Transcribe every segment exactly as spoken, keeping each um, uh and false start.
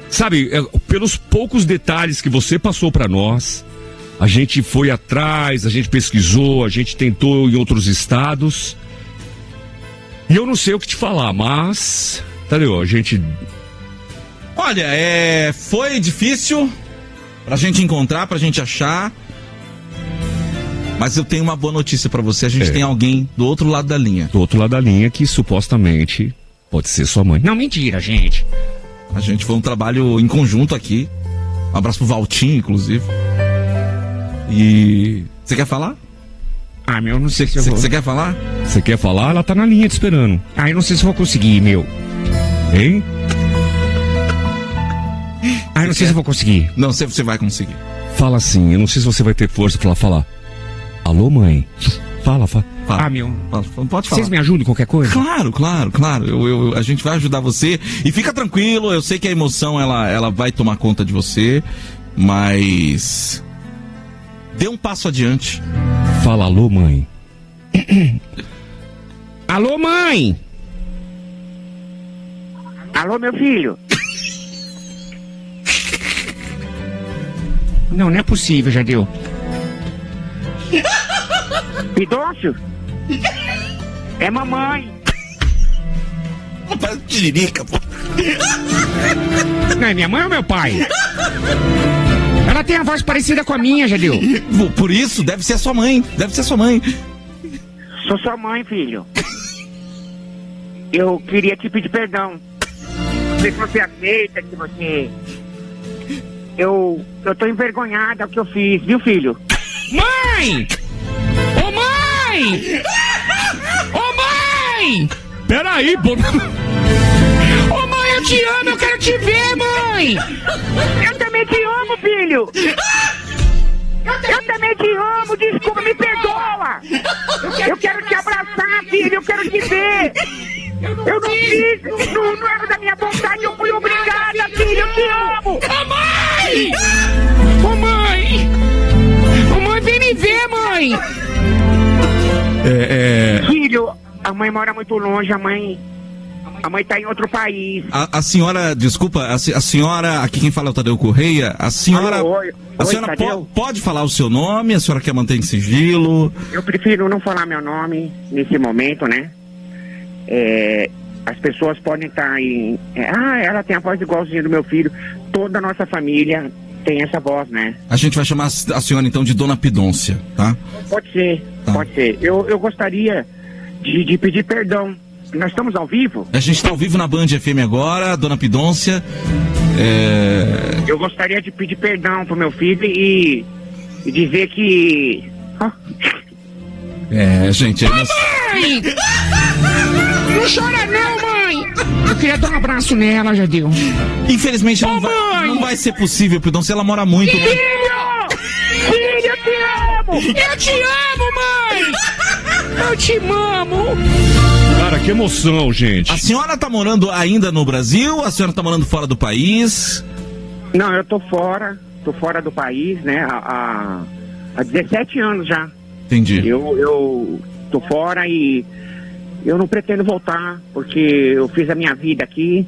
sabe, é, pelos poucos detalhes que você passou pra nós, a gente foi atrás, a gente pesquisou, a gente tentou em outros estados. E eu não sei o que te falar, mas... Entendeu? A gente... Olha, é... foi difícil pra gente encontrar, pra gente achar. Mas eu tenho uma boa notícia pra você. A gente é. tem alguém do outro lado da linha. Do outro lado da linha que supostamente pode ser sua mãe. Não, mentira, gente. A gente foi um trabalho em conjunto aqui. Um abraço pro Valtinho, inclusive. E... Você quer falar? Ah, meu, não sei se eu Você vou... quer falar? Você quer falar? Ela tá na linha te esperando. Ah, eu não sei se eu vou conseguir, meu. Hein? Ah, eu não sei se eu vou conseguir. Não sei se você vai conseguir. Fala assim, eu não sei se você vai ter força pra falar. Alô, mãe? Fala, fala. Fala. Ah, meu. Fala, pode falar. Vocês me ajudam em qualquer coisa? Claro, claro, claro. Eu, eu, a gente vai ajudar você. E fica tranquilo, eu sei que a emoção ela, ela vai tomar conta de você, mas... Dê um passo adiante. Fala, alô, mãe. Alô, mãe? Alô, meu filho? Não, não é possível, já deu. Pidócio? É mamãe. Parece tiririca, pô. Não é minha mãe ou meu pai? Ela tem a voz parecida com a minha, Jadil. Por isso, deve ser a sua mãe. Deve ser a sua mãe. Sou sua mãe, filho. Eu queria te pedir perdão. Não sei se você aceita que você... Eu... Eu tô envergonhada do que eu fiz, viu, filho? Mãe! Ô, mãe! Ô, mãe! Peraí, pô. Ô, mãe, eu te amo, eu quero te ver, mãe! Eu também te amo, filho! Eu também te amo, desculpa, me perdoa! Eu quero te abraçar, filho, eu quero te ver! Eu não fiz, não, não era da minha vontade, eu fui obrigada, filho, eu te amo! Ô, mãe! Ô, mãe! Ô, mãe, vem me ver, mãe! É, é... Filho, a mãe mora muito longe, a mãe... A mãe tá em outro país. A, a senhora, desculpa, a, a senhora, aqui quem fala é o Tadeu Correia, a senhora... Oi, oi, a senhora oi, po, pode falar o seu nome, a senhora quer manter em sigilo? Eu prefiro não falar meu nome nesse momento, né? É, as pessoas podem estar em... É, ah, ela tem a voz igualzinha do meu filho. Toda a nossa família tem essa voz, né? A gente vai chamar a senhora então de Dona Pidôncia, tá? Pode ser, tá. pode ser. Eu, eu gostaria de, de pedir perdão. Nós estamos ao vivo? A gente está ao vivo na Band F M agora, Dona Pidôncia. É... Eu gostaria de pedir perdão pro meu filho e, e dizer que... Oh. É, gente... É nós... Mãe! Não chora não, mãe! Eu queria dar um abraço nela, Jadil. Infelizmente não, oh, vai, não vai ser possível, Pidôncia, ela mora muito... Filho! Filho, eu te amo! Eu te amo, mãe! Eu te amo! Cara, que emoção, gente. A senhora tá morando ainda no Brasil? A senhora tá morando fora do país? Não, eu tô fora. Tô fora do país, né? Há, há dezessete anos já. Entendi. Eu, eu tô fora e eu não pretendo voltar, porque eu fiz a minha vida aqui.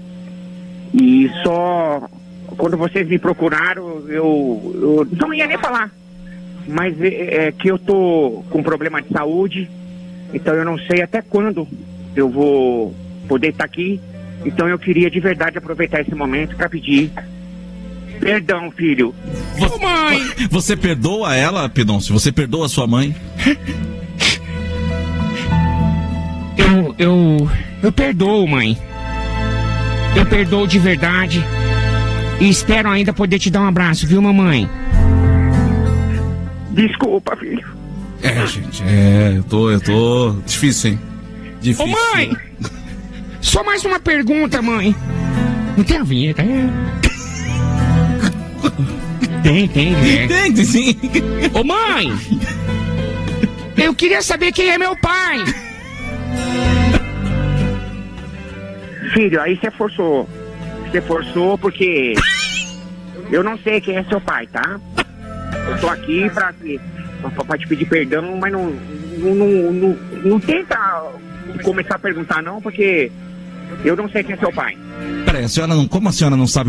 E só quando vocês me procuraram, eu, eu não ia nem falar. Mas é, é que eu tô com problema de saúde, então eu não sei até quando eu vou poder estar aqui. Então eu queria de verdade aproveitar esse momento para pedir perdão, filho. Você, mãe! Você perdoa ela, Pidôncio? Você perdoa a sua mãe? Eu, eu, eu perdoo, mãe. Eu perdoo de verdade. E espero ainda poder te dar um abraço, viu, mamãe? Desculpa, filho. É, gente, é, eu tô, eu tô... Difícil, hein? Difícil. Ô, mãe! Só mais uma pergunta, mãe. Não tem a vinheta, é? Tem, tem, né? Tem, tem, sim. Ô, mãe! Eu queria saber quem é meu pai. Filho, aí você forçou. Você forçou porque eu não sei quem é seu pai, tá? Eu tô aqui pra, pra te pedir perdão, mas não, não, não, não, não tenta começar a perguntar não, porque eu não sei quem é seu pai. Peraí, a senhora não... Como a senhora não sabe